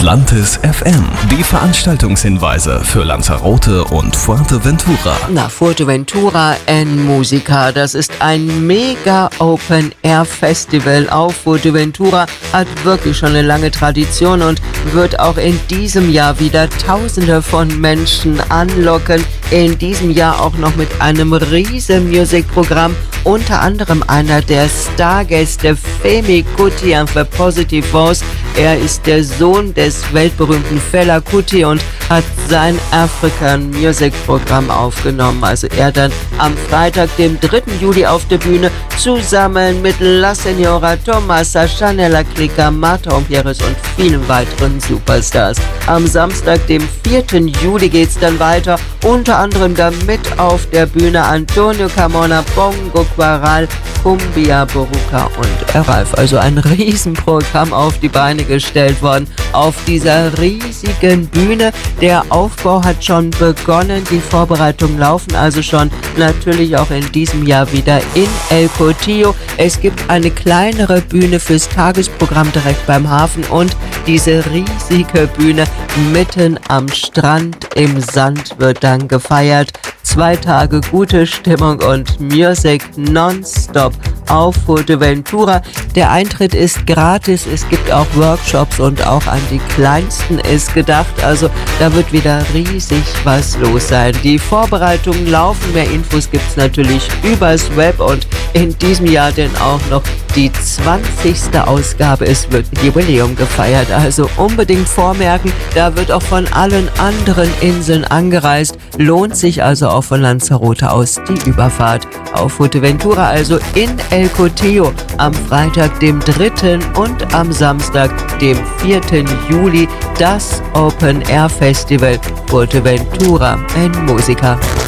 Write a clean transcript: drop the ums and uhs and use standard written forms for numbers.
Atlantis FM. Die Veranstaltungshinweise für Lanzarote und Fuerteventura. Na, Fuerteventura en Musica, das ist ein mega Open-Air-Festival auf Fuerteventura, hat wirklich schon eine lange Tradition und wird auch in diesem Jahr wieder Tausende von Menschen anlocken. In diesem Jahr auch noch mit einem riesen Musikprogramm, unter anderem einer der Stargäste, Femi Kuti and the Positive Voice. Er ist der Sohn des weltberühmten Fela Kuti und hat sein African Music Programm aufgenommen. Also er dann am Freitag, dem 3. Juli auf der Bühne, zusammen mit La Senora, Tomasa, Chanela Clica, Marta Ompieres und vielen weiteren Superstars. Am Samstag, dem 4. Juli geht's dann weiter, unter anderem da mit auf der Bühne Antonio Carmona, Bongo Quaral, Cumbia, Boruca und Ralf. Also ein Riesenprogramm auf die Beine gestellt worden auf dieser riesigen Bühne. Der Aufbau hat schon begonnen, die Vorbereitungen laufen also schon natürlich auch in diesem Jahr wieder in El Cotillo. Es gibt eine kleinere Bühne fürs Tagesprogramm direkt beim Hafen und diese riesige Bühne mitten am Strand im Sand wird dann gefeiert. 2 Tage gute Stimmung und Music nonstop auf Fuerteventura. Der Eintritt ist gratis, es gibt auch Workshops und auch an die Kleinsten ist gedacht. Also da wird wieder riesig was los sein. Die Vorbereitungen laufen, mehr Infos gibt es natürlich übers Web und in diesem Jahr denn auch noch die 20. Ausgabe. Es wird ein Jubiläum gefeiert, also unbedingt vormerken. Da wird auch von allen anderen Inseln angereist. Lohnt sich also auch von Lanzarote aus die Überfahrt auf Fuerteventura, also in El Cotillo am Freitag, dem 3. und am Samstag, dem 4. Juli, das Open Air Festival Fuerteventura en Musica.